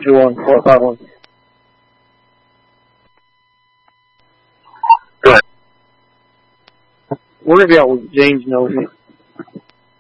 721-451. Go ahead. We're going to be out with James knows me.